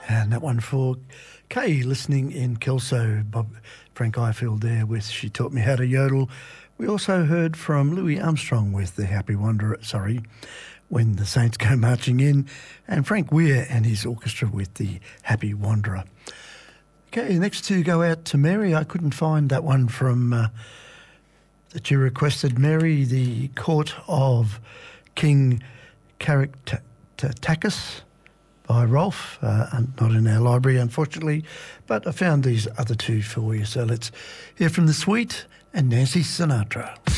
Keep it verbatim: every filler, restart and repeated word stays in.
And that one for Kay, listening in Kelso. Bob Frank Ifield there with She Taught Me How to Yodel. We also heard from Louis Armstrong with The Happy Wanderer, sorry, When the Saints Go Marching In, and Frank Weir and his orchestra with The Happy Wanderer. Okay, next to go out to Mary. I couldn't find that one from uh, that you requested, Mary, The Court of King Caractacus by Rolf, uh, not in our library, unfortunately, but I found these other two for you. So let's hear from the Sweet and Nancy Sinatra.